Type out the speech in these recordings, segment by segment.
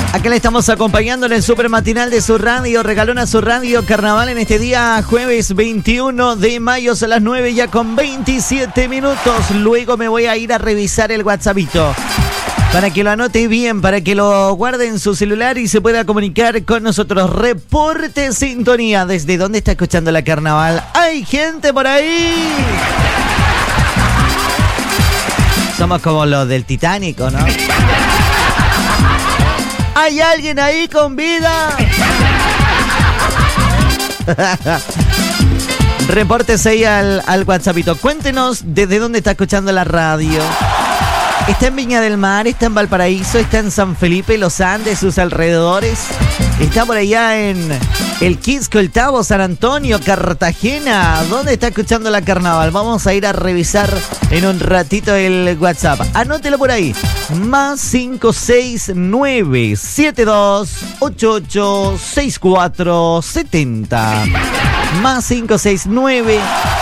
Acá le estamos acompañando en el super matinal de su radio, regalona su radio carnaval en este día jueves 21 de mayo a las 9 ya con 27 minutos. Luego me voy a ir a revisar el WhatsAppito para que lo anote bien, para que lo guarde en su celular y se pueda comunicar con nosotros. Reporte sintonía. ¿Desde dónde está escuchando la carnaval? ¡Hay gente por ahí! Somos como los del Titanic, ¿no? ¿Hay alguien ahí con vida? Repórtese ahí al WhatsAppito. Cuéntenos desde dónde está escuchando la radio. ¿Está en Viña del Mar? ¿Está en Valparaíso? ¿Está en San Felipe, Los Andes, sus alrededores? ¿Está por allá en el Quisco, el Tabo, San Antonio, Cartagena? ¿Dónde está escuchando la carnaval? Vamos a ir a revisar en un ratito el WhatsApp. Anótelo por ahí. Más 569 7288 6470. Más 569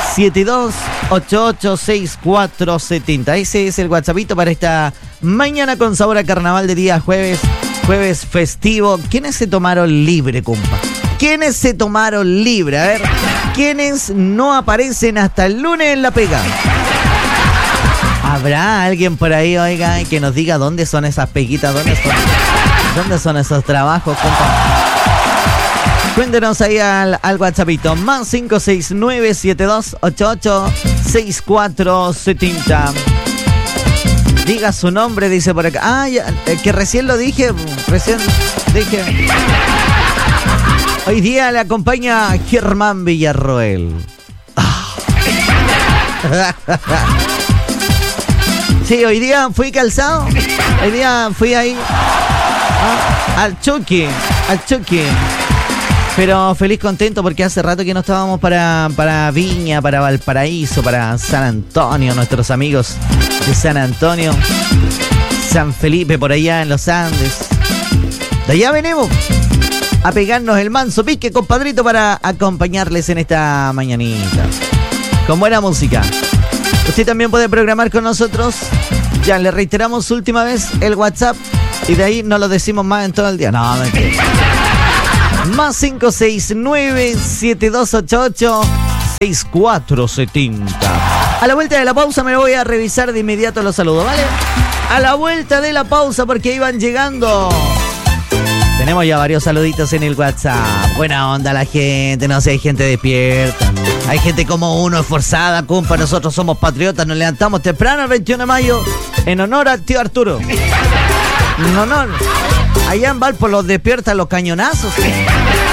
7288 6470. Ese es el WhatsAppito para esta mañana con sabor a carnaval de día jueves. Jueves festivo. ¿Quiénes se tomaron libre, compa? ¿Quiénes se tomaron libre? A ver, ¿quiénes no aparecen hasta el lunes en la pega? ¿Habrá alguien por ahí, oiga, que nos diga dónde son esas peguitas? ¿Dónde son esos trabajos, compa? Cuéntenos ahí al WhatsAppito. Más 569-7288-6470. Diga su nombre, dice por acá. Ah, ya, que recién lo dije. Hoy día le acompaña Germán Villarroel. Sí, hoy día fui calzado. Hoy día fui ahí al choque. Pero feliz, contento porque hace rato que no estábamos para Viña, para Valparaíso, para San Antonio, nuestros amigos de San Antonio, San Felipe, por allá en los Andes. De allá venimos a pegarnos el manso pique, compadrito, para acompañarles en esta mañanita. Con buena música. Usted también puede programar con nosotros. Ya le reiteramos última vez el WhatsApp y de ahí no lo decimos más en todo el día. No, mentira. Más 569-7288-6470. A la vuelta de la pausa me voy a revisar de inmediato los saludos, ¿vale? A la vuelta de la pausa porque iban llegando. Tenemos ya varios saluditos en el WhatsApp. Buena onda la gente, no sé, hay gente despierta. Hay gente como uno esforzada, compa. Nosotros somos patriotas, nos levantamos temprano el 21 de mayo en honor al tío Arturo. En honor. Allá en Valpo los despiertan los cañonazos.